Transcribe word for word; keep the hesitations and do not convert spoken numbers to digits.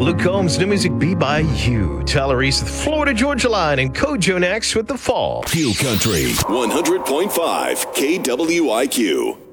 Luke Combs, new music Be By You. Tyler Reese with Florida Georgia Line and Kojo next with The Fall. Q Country one hundred point five K W I Q.